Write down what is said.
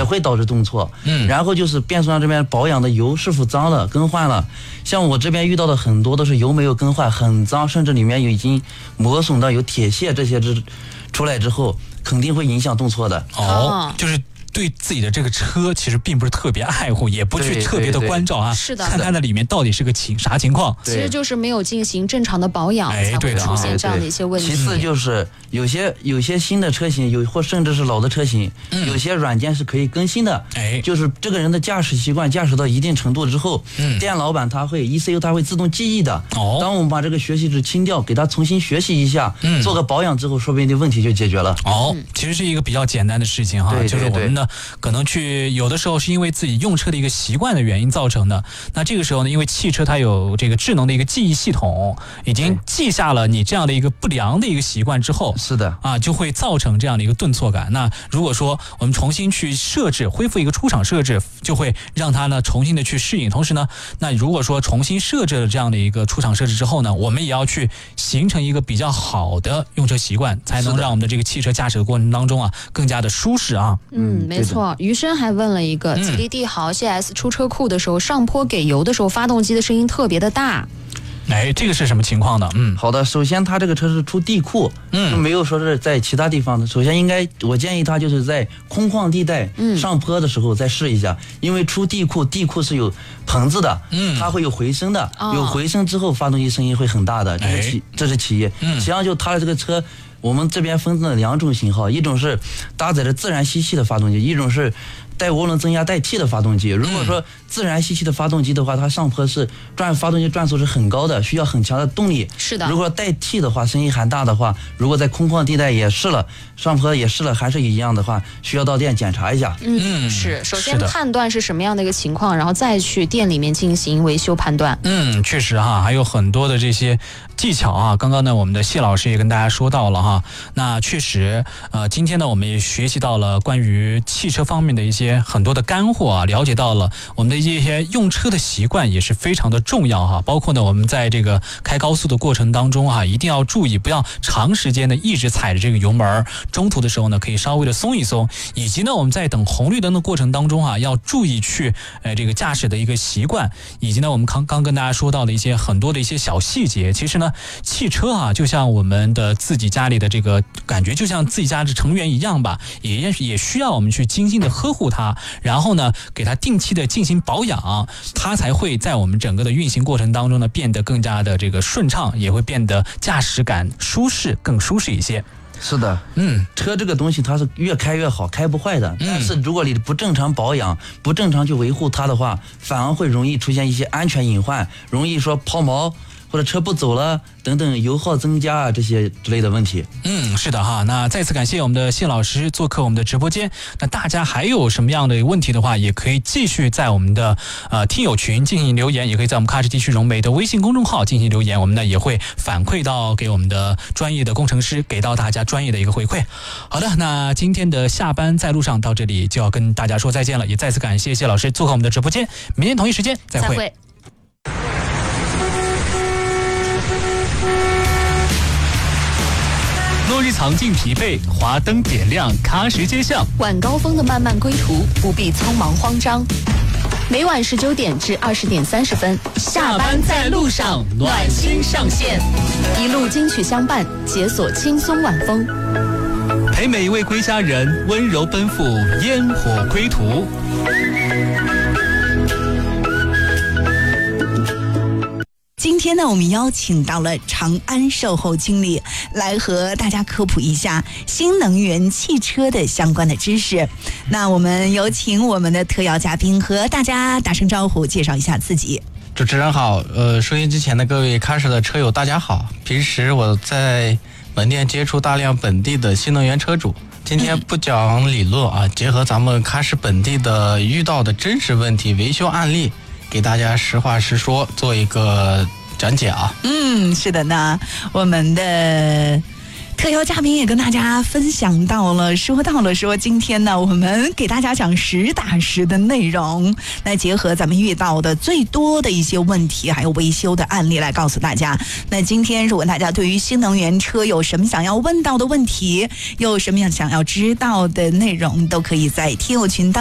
也会导致顿挫。然后就是变速箱这边保养的油是否脏了，更换了。像我这边遇到的很多都是油没有更换，很脏，甚至里面已经磨损到有铁屑这些出来之后，肯定会影响顿挫的。 就是对自己的这个车其实并不是特别爱护，也不去特别的关照啊， 是的， 看它的里面到底是个啥情况。 其实就是没有进行正常的保养，才会出现这样的一些问题。 其次就是有些新的车型，或甚至是老的车型，有些软件是可以更新的。就是这个人的驾驶习惯驾驶到一定程度之后，电脑版它会 ECU 它会自动记忆的。当我们把这个学习值清掉，给它重新学习一下，做个保养之后，说不定这问题就解决了。 其实是一个比较简单的事情哈，就是我们呢可能有的时候是因为自己用车的一个习惯的原因造成的。那这个时候呢，因为汽车它有这个智能的一个记忆系统，已经记下了你这样的一个不良的一个习惯之后， 是的就会造成这样的一个顿挫感。那如果说我们重新去设置，恢复一个出厂设置，就会让它呢重新的去适应。同时呢，那如果说重新设置了这样的一个出厂设置之后呢，我们也要去形成一个比较好的用车习惯，才能让我们的这个汽车驾驶的过程当中更加的舒适啊。 没错。余生还问了一个，吉利帝豪 CS 出车库的时候，上坡给油的时候，发动机的声音特别的大。 这个是什么情况呢？ 好的，首先它这个车是出地库，没有说是在其他地方的。首先我建议它就是在空旷地带上坡的时候再试一下，因为出地库是有棚子的，它会有回声的，有回声之后发动机声音会很大的，这是其一。实际上就它的这个车，我们这边分了2种型号，一种是搭载着自然吸气的发动机，一种是带涡轮增压带气的发动机。如果说自然吸气的发动机的话，它上坡是发动机转速是很高的，需要很强的动力。 是的。 如果带气的话，声音还大的话，如果在空旷地带也试了，上坡也试了，还是一样的话，需要到店检查一下。 是。首先判断是什么样的一个情况，然后再去店里面进行维修判断。 确实还有很多的这些技巧啊。刚刚呢，我们的谢老师也跟大家说到了哈。那确实，今天呢，我们也学习到了关于汽车方面的一些很多的干货啊，了解到了我们的一些用车的习惯也是非常的重要哈。包括呢，我们在这个开高速的过程当中一定要注意，不要长时间的一直踩着这个油门，中途的时候呢，可以稍微的松一松。以及呢，我们在等红绿灯的过程当中要注意去这个驾驶的一个习惯。以及呢，我们刚跟大家说到的很多的一些小细节。其实呢，汽车就像我们的自己家里的这个感觉，就像自己家的成员一样吧，也需要我们去精心的呵护它，然后呢，给它定期的进行保养，它才会在我们整个的运行过程当中呢，变得更加的这个顺畅，也会变得驾驶感更舒适一些。 是的，车这个东西它是越开越好，开不坏的。但是如果你不正常保养，不正常去维护它的话，反而会容易出现一些安全隐患，容易说抛锚或者车不走了等等，油耗增加这些之类的问题。 是的哈。那再次感谢我们的谢老师做客我们的直播间。那大家还有什么样的问题的话，也可以继续在我们的听友群进行留言，也可以在我们喀什地区融媒的微信公众号进行留言，我们呢也会反馈到给我们的专业的工程师，给到大家专业的一个回馈。好的，那今天的下班在路上到这里就要跟大家说再见了，也再次感谢谢老师做客我们的直播间。明天同一时间再会。落日藏尽疲惫，华灯点亮喀什街巷。 晚高峰的漫漫归途，不必匆忙慌张。每晚19点至20点30分， 下班在路上，暖心上线。 一路金曲相伴，解锁轻松晚风。 陪每一位归家人温柔奔赴烟火归途。 今天呢，我们邀请到了长安售后经理来和大家科普一下新能源汽车的相关的知识。那我们有请我们的特邀嘉宾和大家打声招呼，介绍一下自己。 主持人好，收音机前的各位喀什的车友大家好。平时我在门店接触大量本地的新能源车主，今天不讲理论啊，结合咱们喀什本地的遇到的真实问题维修案例，给大家实话实说做一个讲解啊。 是的呢，我们的特邀嘉宾也跟大家分享到了，说今天呢，我们给大家讲实打实的内容，来结合咱们遇到的最多的一些问题，还有维修的案例来告诉大家。那今天如果大家对于新能源车有什么想要问到的问题，有什么想要知道的内容，都可以在听友群当